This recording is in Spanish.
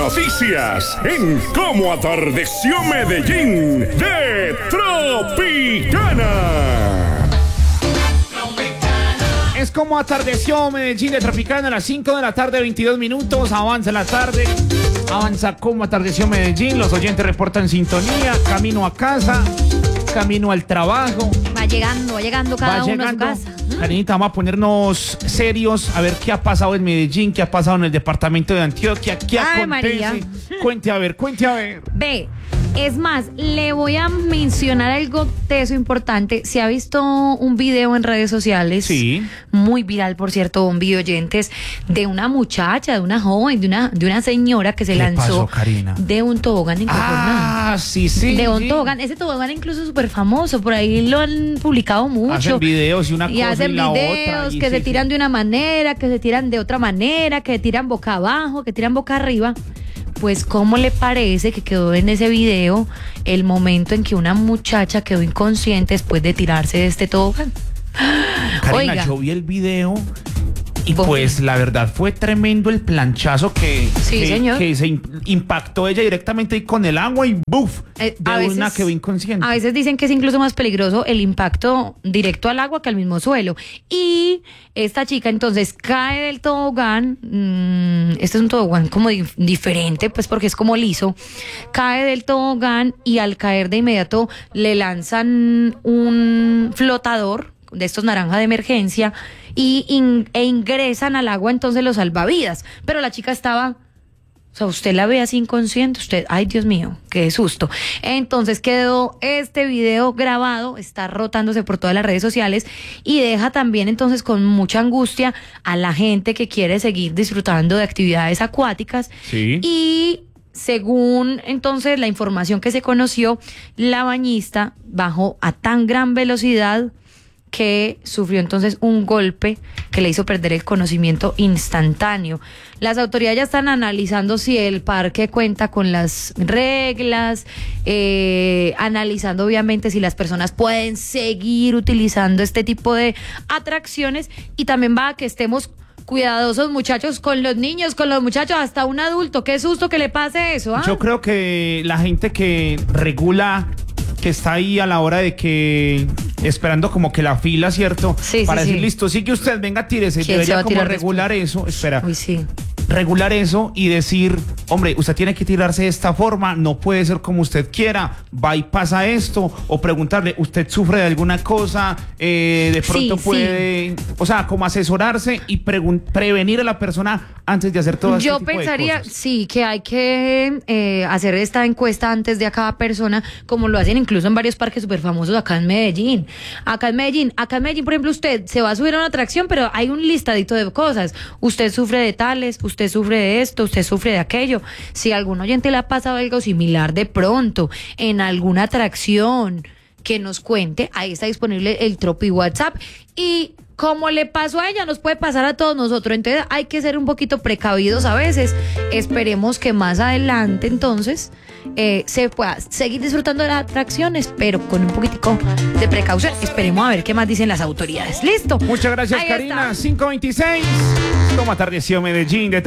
noticias en Cómo Atardeció Medellín de Tropicana. Es Como Atardeció Medellín de Tropicana a las 5 de la tarde, 22 minutos. Avanza la tarde, avanza Como Atardeció Medellín. Los oyentes reportan sintonía, camino a casa, camino al trabajo. Va llegando cada uno a su casa. Karinita, vamos a ponernos serios a ver qué ha pasado en Medellín, qué ha pasado en el departamento de Antioquia, qué acontece. María. Cuente a ver. Ve, es más, le voy a mencionar algo de eso importante. Se ha visto un video en redes sociales, sí, muy viral, por cierto, un video, oyentes, de una muchacha, de una joven, de una señora que se lanzó de un tobogán en Cocorná. Sí. De un tobogán. Ese tobogán incluso es súper famoso, por ahí lo han publicado mucho. Hacen videos y una y cosa hacen y la videos otra. Que se tiran de una manera, que se tiran de otra manera, que se tiran boca abajo, que tiran boca arriba. Pues, ¿cómo le parece que quedó en ese video el momento en que una muchacha quedó inconsciente después de tirarse de este tobogán? Karina, Oiga, yo vi el video y pues la verdad fue tremendo el planchazo que se impactó ella directamente ahí con el agua y ¡buf! De una quedó inconsciente. A veces dicen que es incluso más peligroso el impacto directo al agua que al mismo suelo. Y esta chica entonces cae del tobogán. Este es un tobogán como diferente, pues porque es como liso. Cae del tobogán y al caer de inmediato le lanzan un flotador de estos naranja de emergencia e ingresan al agua entonces los salvavidas. Pero la chica estaba... O sea, usted la ve así inconsciente, usted, ay Dios mío, qué susto. Entonces quedó este video grabado, está rotándose por todas las redes sociales y deja también entonces con mucha angustia a la gente que quiere seguir disfrutando de actividades acuáticas. Sí. Y según entonces la información que se conoció, la bañista bajó a tan gran velocidad que sufrió entonces un golpe que le hizo perder el conocimiento instantáneo. Las autoridades ya están analizando si el parque cuenta con las reglas, analizando obviamente si las personas pueden seguir utilizando este tipo de atracciones, y también va a que estemos cuidadosos, muchachos, con los niños, con los muchachos, hasta un adulto. Qué susto que le pase eso, ¿ah? Yo creo que la gente que regula, que está ahí a la hora de que esperando como que la fila, ¿cierto? Sí, para decir, sí. listo, sí que usted venga, tírese. Debería como regular eso. Espera. Uy, sí. Regular eso y decir, hombre, usted tiene que tirarse de esta forma, no puede ser como usted quiera, va y pasa esto, o preguntarle, ¿usted sufre de alguna cosa? De pronto puede, o sea, como asesorarse y prevenir a la persona antes de hacer todo Yo este tipo pensaría, de cosas. sí, que hay que hacer esta encuesta antes de a cada persona, como lo hacen incluso en varios parques súper famosos acá en Medellín. Acá en Medellín, por ejemplo, usted se va a subir a una atracción, pero hay un listadito de cosas. Usted sufre de tales, usted sufre de esto, usted sufre de aquello. Si a algún oyente le ha pasado algo similar de pronto en alguna atracción, que nos cuente. Ahí está disponible el Tropi WhatsApp. Y como le pasó a ella, nos puede pasar a todos nosotros. Entonces hay que ser un poquito precavidos a veces. Esperemos que más adelante entonces se pueda seguir disfrutando de las atracciones, pero con un poquitico de precaución. Esperemos a ver qué más dicen las autoridades. ¿Listo? Muchas gracias, Ahí Karina. está. 5:26. Como Atardeció Medellín de